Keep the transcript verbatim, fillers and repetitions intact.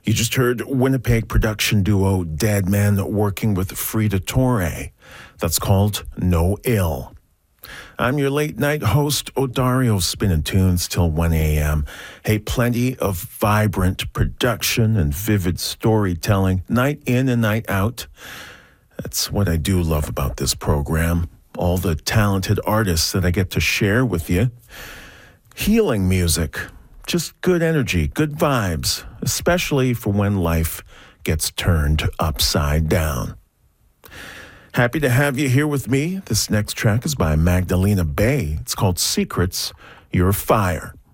You just heard Winnipeg production duo Dead Man working with Frida Torre. That's called No Ill. I'm your late night host, Odario, spinning tunes till one a.m. Hey, plenty of vibrant production and vivid storytelling, night in and night out. That's what I do love about this program. All the talented artists that I get to share with you. Healing music. Just good energy, good vibes, especially for when life gets turned upside down. Happy to have you here with me. This next track is by Magdalena Bay. It's called Secrets, Your Fire.